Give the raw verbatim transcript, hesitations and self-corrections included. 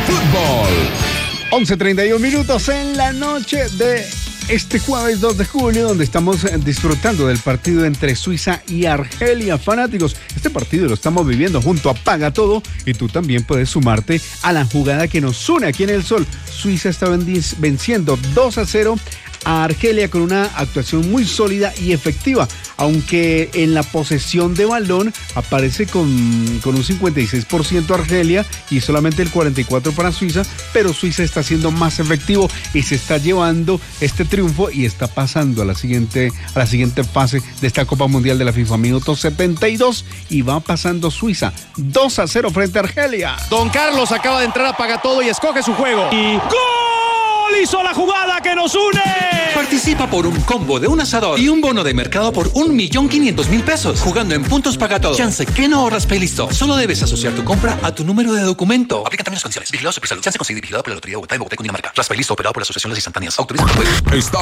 fútbol. once treinta y uno minutos en la noche de este jueves dos de julio, donde estamos disfrutando del partido entre Suiza y Argelia. Fanáticos, este partido lo estamos viviendo junto a Paga Todo y tú también puedes sumarte a la jugada que nos une aquí en el Sol. Suiza está venciendo dos a cero a Argelia con una actuación muy sólida y efectiva, aunque en la posesión de balón aparece con, con un cincuenta y seis por ciento Argelia y solamente el cuarenta y cuatro por ciento para Suiza, pero Suiza está siendo más efectivo y se está llevando este triunfo y está pasando a la siguiente, a la siguiente fase de esta Copa Mundial de la FIFA, minuto setenta y dos, y va pasando Suiza dos a cero frente a Argelia. Don Carlos acaba de entrar a Paga Todo y escoge su juego. Y ¡gol! Hizo la jugada que nos une. Participa por un combo de un asador y un bono de mercado por un millón quinientos mil pesos. Jugando en Puntos Paga Todo. Chance que no ahorras pay listo. Solo debes asociar tu compra a tu número de documento. Aplican también las condiciones. Vigilado Supersalud. Chance concedido y vigilado por la Autoridad de Bogotá y Bogotá y Cundinamarca. Raspay listo operado por la Asociación Las Instantáneas. Autoriza el juego.